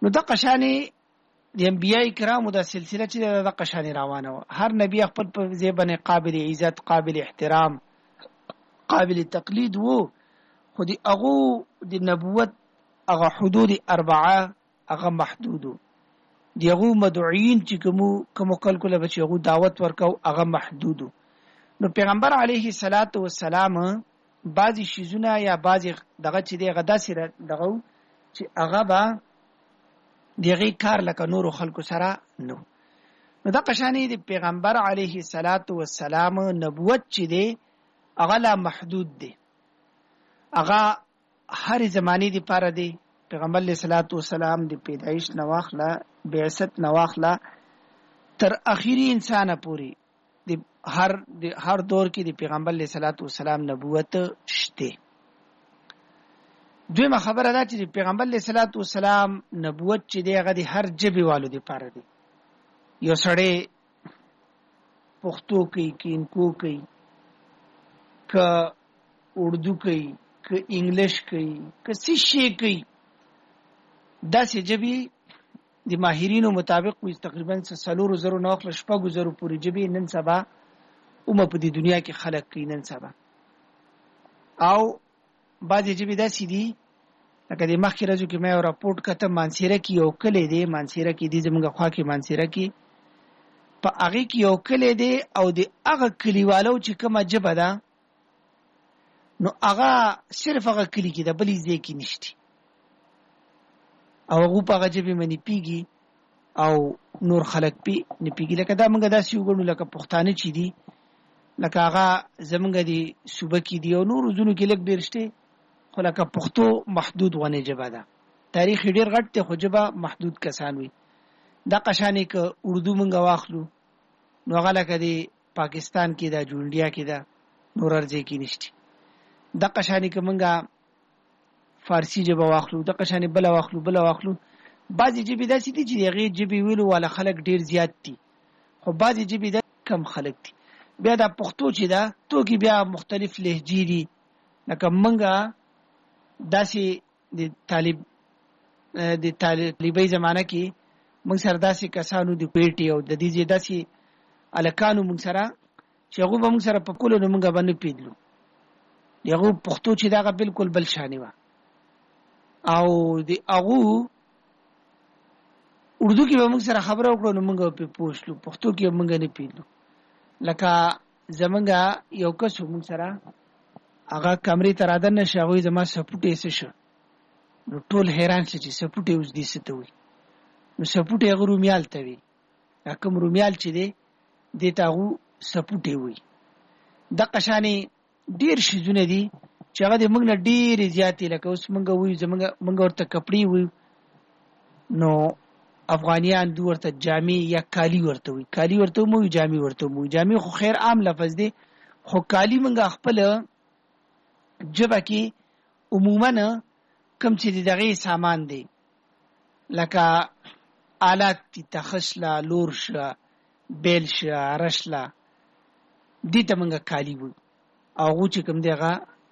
نو د قشانی د انبیای کرامو د سلسله چې د قشانی روانه و. هر نبی خپل په ځای باندې قابل عزت، قابل احترام، قابل تقلید وو، خو د هغو د نبوت هغه حدود 4 هغه محدودو. د هغو مدعوین چې کومو خلکو له چې هغو دعوت ورکو هغه محدودو. نو پیغمبر علیه الصلاۃ والسلام بعضی شیزونه یا بعضی دغه چې دی غدا سره دغه چې هغه به دغه کار لکه نور خلکو سره نو. نو د قشانی د پیغمبر علیه الصلاۃ والسلام نبوت چې دی هغه لا محدود دی، هغه هر زمانی دی پاره دی. پیغمبر علیه الصلاۃ والسلام د پیدایش نواخله، بعثت نواخله، تر اخیری انسان پوری د هر دور کې د پیغمبر علیه الصلاۃ والسلام نبوت شته. دویمه خبره ده چې پیغمبر علیه الصلاۃ والسلام نبوت چې دی هغه د هر جبې والو دی پاره دی. یو سړی پښتو کوي، کینکو کوي، که اردو کوي، که انګلیش کوي، که څه شی کوي، داسې جبې د ماهرینو مطابق وي تقریبا 4,000 نه واخله 6,000 پورې جبې نن سبا په دې دنیا کې خلق کوي نن سبا. او بعضې جبې داسې دي لکه د مخکې ورځو کې مې یو راپورټ کته مانسیره کې یو کلی دی، مانسیره کې دی زموږ خوا کې مانسیره کې، په هغې کې یو کلی دی او د هغه کلیوالو چې کومه ژبه ده نو هغه صرف هغه کلي کې ده، بلې ځای کې نشته او هغه په هغه ژبې باندې پیږي او نور خلک پې نه پیږي. لکه دا موږ داسې وګڼو لکه پښتانه چې دي، لکه هغه زموږ د صوبه کې دي او نورو ځینو کې لږ ډېر شته، خو لکه پښتو محدود غونې ژبه ده، تاریخ یې ډېر غټ دی خو ژبه محدود کسان وي. دا قشانې که اردو موږ واخلو نو هغه لکه د پاکستان کې ده، جونډیا کې ده، نور هر ځای کې نشته. دا قشانې که موږ فارسی ژبه واخلو، د قشانې بله واخلو. بعضې ژبې داسې دي چې د هغې ژبې ویلو والا خلک ډېر زیات دي، خو بعضې ژبې دا کم خلک دي. بیا دا پښتو چې ده تو کې بیا مختلف لهجې دي. لکه موږ داسې د طالبۍ زمانه کې موږ سره داسې کسانو د کویټې او د دې ځای داسې هلکانو موږ سره چې هغوی به موږ سره په کولو نو موږ به نه پوهېدلو. د هغو پښتو چې دغه بلکل بل شانې وه او د هغو اردو کې به موږ سره خبره وکړو نو موږ به پرې پوه شلو، پښتو کې به موږ نه پوهېدلو. لکه زموږ یو کس و موږ سره، هغه کمرې ته رادننه شي، هغوی زما سپوټی څه شه نو ټول حیران شي چې سپوټی اوس دې څه ته وایي. نو سپوټی هغه رومیال ته وي، کوم رومیال چې دی دې ته هغو سپوټی وایي. دقه شانې ډېر شیزونه دي چې هغه د موږ نه ډېرې زیاتې، لکه اوس موږ وایو موږ ورته کپړې وایو، نو افغانیان دو ورته جامې یا کالي ورته وایي. کالي ورته هم وایو، جامې ورته هم وایو. جامې خو خیر عام لفظ دی، خو کالي موږ خپل ژبه کې عموما کوم چې د دغې سامان دی لکه آلات دي، تخه شله، لور شه، بیل شه، اره شله، دې ته موږ کالي وایو. او هغو چې کوم دی هغه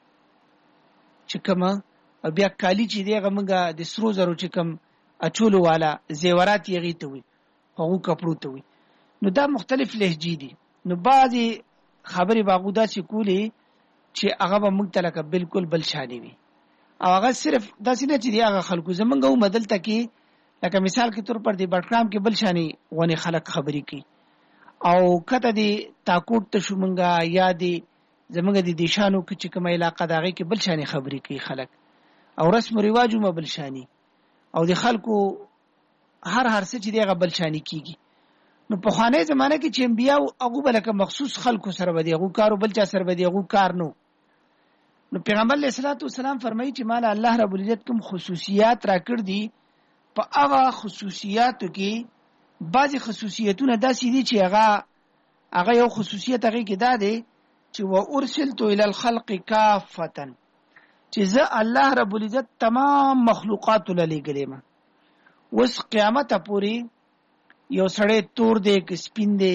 چې کومه بیا کالي چې دی هغه موږ د سرو زرو چې کوم اچولو والا زیورات یې هغې ته وایي، هغو کپړو ته وایي. نو دا مختلف لهجې دي. نو بعضې خبرې به هغو داسې کولې چې هغه به موږ ته لکه بلکل بل شانې وي او هغه صرف داسې نه چې دی هغه خلکو زمونږ هم دلته کې لکه مثال کې طور پر د بټګرام کې بل شانې غونې خلک خبرې کوي او کته د تاکوټ ته شو مونږ یا د زمونږ د دیشانو کې چې کومه علاقه د هغې کې بل شانې خبرې کوي خلک او رسم و رواج هم بل شانې او د خلکو هر څه چې دی هغه بل شانې کېږي. نو پخوانی زمانه کې چې انبیاو هغو به لکه مخصوص خلکو سره به د هغو کار او بل چا سره به د هغو کار نو. نو پیغمبر علیه الصلاۃ والسلام فرمایي چې ماله الله رب العزت کوم خصوصیات راکړ دي، په هغه خصوصیاتو کې بعضې خصوصیتونه داسې دي چې هغه یو خصوصیت هغې کې دا دی چې وارسلت الی الخلق کافة، چې زه الله رب العزت تمام مخلوقاتو له لېږلی یم. اوس قیامته پورې یو سړی تور دی که سپین دی،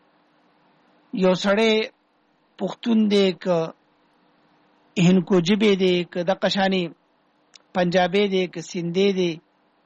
یو سړی پښتون دی که هندکو ژبې دی که دقه شانې پنجابی دی که سندی دی